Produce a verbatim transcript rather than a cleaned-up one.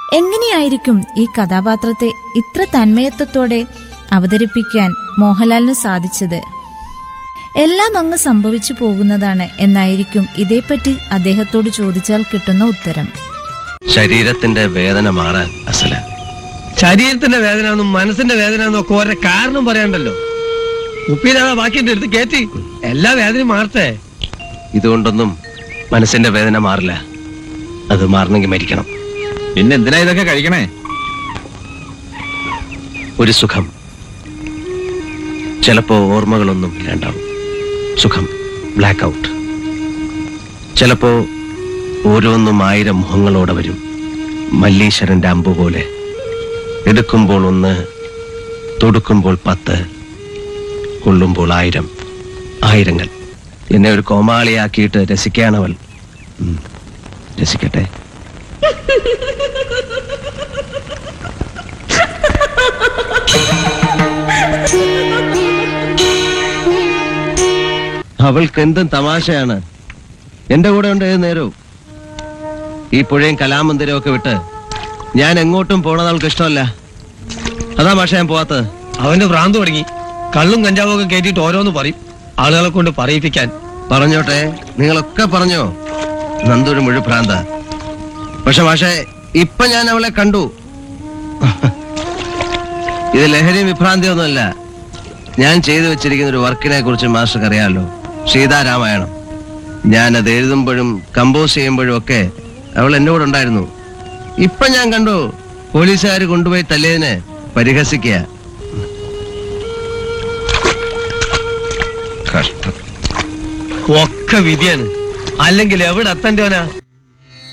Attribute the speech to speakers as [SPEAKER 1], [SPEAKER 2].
[SPEAKER 1] എങ്ങനെയായിരിക്കും ഈ കഥാപാത്രത്തെ ഇത്ര തന്മയത്വത്തോടെ അവതരിപ്പിക്കാൻ മോഹൻലാലിന് സാധിച്ചത്? എല്ലാം അങ്ങ് സംഭവിച്ചു പോകുന്നതാണ് എന്നായിരിക്കും ഇതേപ്പറ്റി അദ്ദേഹത്തോട് ചോദിച്ചാൽ കിട്ടുന്ന ഉത്തരം.
[SPEAKER 2] ശരീരത്തിന്റെ വേദന മാറാൻ അസല.
[SPEAKER 3] ശരീരത്തിന്റെ വേദന എന്നും മനസ്സിന്റെ വേദന എന്നും ഒക്കെ ഓരോ കാരണം പറയാണ്ടല്ലോ. ഉപ്പിലാതെ ബാക്കി എന്റെ അടുത്ത് കേറ്റി എല്ലാ വേദനയും മാറട്ടെ.
[SPEAKER 2] ഇതുകൊണ്ടൊന്നും മനസ്സിന്റെ വേദന മാറില്ല. അത് മാറണമെങ്കിൽ മരിക്കണം.
[SPEAKER 4] പിന്നെ എന്തിനാ ഇതൊക്കെ കഴിക്കണേ?
[SPEAKER 2] ഒരു സുഖം. ചിലപ്പോ ഓർമ്മകളൊന്നും ഇല്ലാണ്ടാവും. സുഖം ബ്ലാക്ക് ഔട്ട്. ചിലപ്പോ ഓരോന്നും ആയിരം മുഖങ്ങളോടെ വരും. മല്ലീശ്വരന്റെ അമ്പ് പോലെ. എടുക്കുമ്പോൾ ഒന്ന്, തൊടുക്കുമ്പോൾ പത്ത്, കൊള്ളുമ്പോൾ ആയിരം. ആയിരങ്ങൾ. എന്നെ ഒരു കോമാളിയാക്കിയിട്ട് രസിക്കാണവൾ. രസിക്കട്ടെ. അവൾക്ക് എന്തും തമാശയാണ്. എന്റെ കൂടെ ഉണ്ട് ഏത് നേരവും. ഈ പുഴയും കലാമന്ദിരവും ഒക്കെ വിട്ട് ഞാൻ എങ്ങോട്ടും പോണത് അവൾക്ക് ഇഷ്ടമല്ല. അതാ ഭാഷ ഞാൻ പോവാത്തത്.
[SPEAKER 3] അവന്റെ ഭ്രാന്ത് തുടങ്ങി. കള്ളും കഞ്ചാവും ഒക്കെ കയറ്റിട്ട് ഓരോന്ന് പറയും, ആളുകളെ കൊണ്ട് പറയിപ്പിക്കാൻ.
[SPEAKER 2] പറഞ്ഞോട്ടെ, നിങ്ങളൊക്കെ പറഞ്ഞോ. നന്ദൊരു മുഴു ഭ്രാന്ത. പക്ഷെ ഭാഷേ, ഇപ്പൊ ഞാൻ അവളെ കണ്ടു. ഇത് ലഹരി വിഭ്രാന്തിയൊന്നുമല്ല. ഞാൻ ചെയ്തു വെച്ചിരിക്കുന്ന ഒരു വർക്കിനെ കുറിച്ച് മാസ്റ്റർക്ക് അറിയാമല്ലോ. സീതാരാമായണം. ഞാനത് എഴുതുമ്പോഴും കമ്പോസ് ചെയ്യുമ്പോഴും ഒക്കെ അവൾ എന്റെ കൂടെ ഉണ്ടായിരുന്നു. ഇപ്പൊ ഞാൻ കണ്ടു പോലീസുകാർ കൊണ്ടുപോയി തല്ലിയതിനെ പരിഹസിക്കുക.
[SPEAKER 3] ഒക്കെ വിധിയാണ്. അല്ലെങ്കിൽ എവിടെ എത്തണ്ടോനാ.